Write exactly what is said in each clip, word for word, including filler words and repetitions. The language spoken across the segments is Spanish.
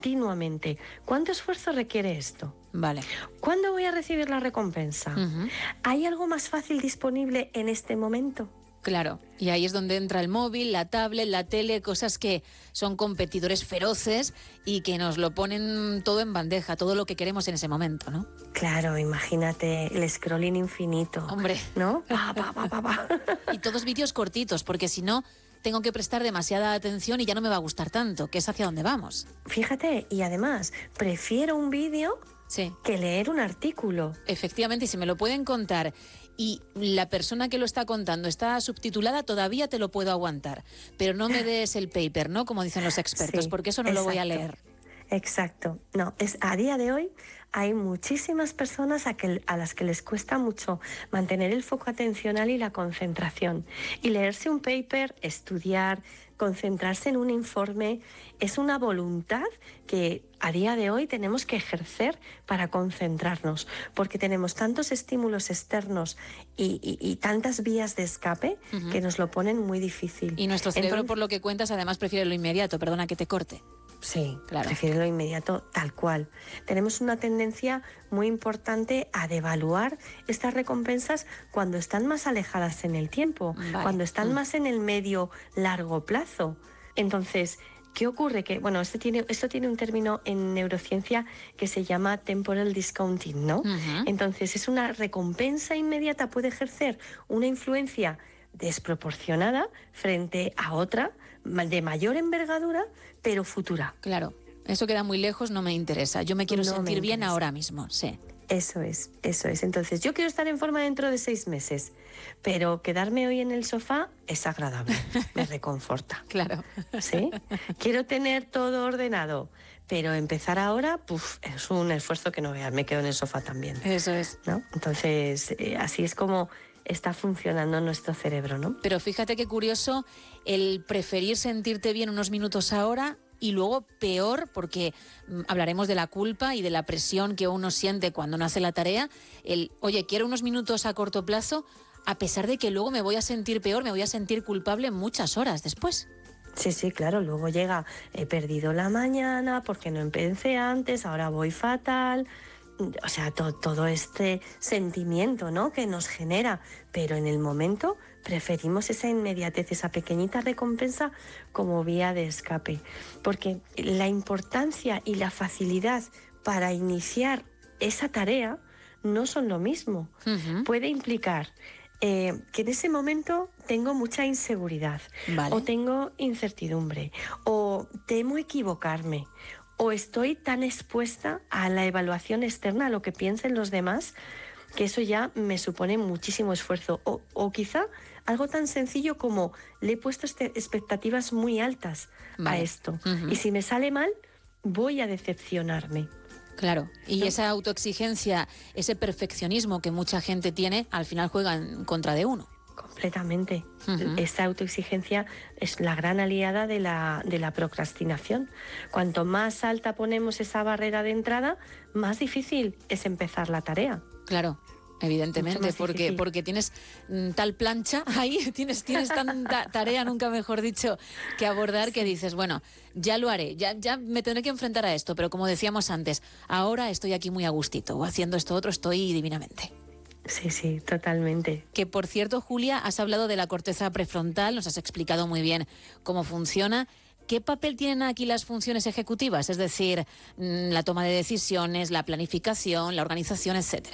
continuamente. ¿Cuánto esfuerzo requiere esto? Vale. ¿Cuándo voy a recibir la recompensa? Uh-huh. ¿Hay algo más fácil disponible en este momento? Claro, y ahí es donde entra el móvil, la tablet, la tele, cosas que son competidores feroces y que nos lo ponen todo en bandeja, todo lo que queremos en ese momento, ¿no? Claro, imagínate el scrolling infinito. Hombre. ¿No? Pa, pa, pa, pa, pa. Y todos vídeos cortitos, porque si no, tengo que prestar demasiada atención y ya no me va a gustar tanto, que es hacia dónde vamos. Fíjate, y además, prefiero un vídeo sí. que leer un artículo. Efectivamente, y si me lo pueden contar y la persona que lo está contando está subtitulada, todavía te lo puedo aguantar. Pero no me des el paper, ¿no? Como dicen los expertos, sí, porque eso no exacto, lo voy a leer. Exacto. No, es, a día de hoy hay muchísimas personas a, que, a las que les cuesta mucho mantener el foco atencional y la concentración. Y leerse un paper, estudiar, concentrarse en un informe, es una voluntad que a día de hoy tenemos que ejercer para concentrarnos, porque tenemos tantos estímulos externos y, y, y tantas vías de escape uh-huh. que nos lo ponen muy difícil. Y nuestro cerebro, Entonces, por lo que cuentas, además prefiere lo inmediato, perdona que te corte. Sí, claro. prefiere lo inmediato tal cual. Tenemos una tendencia muy importante a devaluar estas recompensas cuando están más alejadas en el tiempo, vale. cuando están mm. más en el medio largo plazo. Entonces, ¿qué ocurre? Que, bueno, esto tiene, esto tiene un término en neurociencia que se llama temporal discounting, ¿no? Uh-huh. Entonces, es una recompensa inmediata, puede ejercer una influencia desproporcionada frente a otra de mayor envergadura, pero futura. Claro, eso queda muy lejos, no me interesa. Yo me quiero no sentir me bien ahora mismo, sí. Eso es, eso es. Entonces, yo quiero estar en forma dentro de seis meses, pero quedarme hoy en el sofá es agradable, me reconforta. Claro. ¿Sí? Quiero tener todo ordenado, pero empezar ahora, puf, es un esfuerzo que no veas, me quedo en el sofá también. Eso es. ¿No? Entonces, eh, así es como está funcionando nuestro cerebro, ¿no? Pero fíjate qué curioso el preferir sentirte bien unos minutos ahora y luego peor, porque mm, hablaremos de la culpa y de la presión que uno siente cuando no hace la tarea, el, oye, quiero unos minutos a corto plazo, a pesar de que luego me voy a sentir peor, me voy a sentir culpable muchas horas después. Sí, sí, claro, luego llega, he perdido la mañana porque no empecé antes, ahora voy fatal. O sea, to, todo este sentimiento, ¿no?, que nos genera, pero en el momento preferimos esa inmediatez, esa pequeñita recompensa como vía de escape, porque la importancia y la facilidad para iniciar esa tarea no son lo mismo. Uh-huh. Puede implicar eh, que en ese momento tengo mucha inseguridad, vale. o tengo incertidumbre, o temo equivocarme, o estoy tan expuesta a la evaluación externa, a lo que piensen los demás, que eso ya me supone muchísimo esfuerzo. O, o quizá algo tan sencillo como le he puesto este, expectativas muy altas vale. a esto. Uh-huh. Y si me sale mal, voy a decepcionarme. Claro, y ¿no? esa autoexigencia, ese perfeccionismo que mucha gente tiene, al final juega en contra de uno. Completamente. Uh-huh. Esta autoexigencia es la gran aliada de la, de la procrastinación. Cuanto más alta ponemos esa barrera de entrada, más difícil es empezar la tarea. Claro, evidentemente, porque, porque tienes mm, tal plancha ahí, tienes, tienes tanta tarea, nunca mejor dicho, que abordar, sí. que dices, bueno, ya lo haré, ya, ya me tendré que enfrentar a esto, pero como decíamos antes, ahora estoy aquí muy a gustito, o haciendo esto otro estoy divinamente. Sí, sí, totalmente. Que, por cierto, Julia, has hablado de la corteza prefrontal, nos has explicado muy bien cómo funciona. ¿Qué papel tienen aquí las funciones ejecutivas? Es decir, la toma de decisiones, la planificación, la organización, etcétera.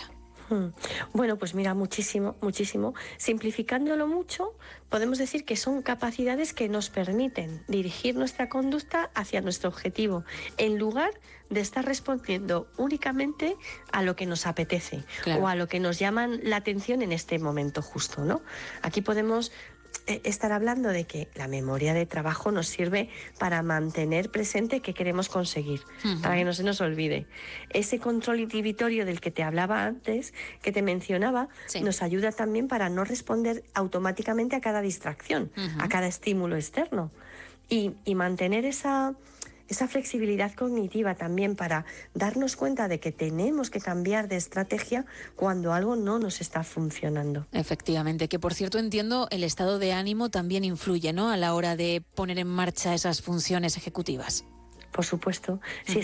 Bueno, pues mira, muchísimo, muchísimo. Simplificándolo mucho, podemos decir que son capacidades que nos permiten dirigir nuestra conducta hacia nuestro objetivo, en lugar de estar respondiendo únicamente a lo que nos apetece, claro, o a lo que nos llaman la atención en este momento justo, ¿no? Aquí podemos estar hablando de que la memoria de trabajo nos sirve para mantener presente qué queremos conseguir, uh-huh. para que no se nos olvide. Ese control inhibitorio del que te hablaba antes, que te mencionaba, sí. nos ayuda también para no responder automáticamente a cada distracción, uh-huh. a cada estímulo externo. Y, y mantener esa... esa flexibilidad cognitiva también para darnos cuenta de que tenemos que cambiar de estrategia cuando algo no nos está funcionando. Efectivamente, que por cierto entiendo el estado de ánimo también influye, ¿no?, a la hora de poner en marcha esas funciones ejecutivas. Por supuesto, si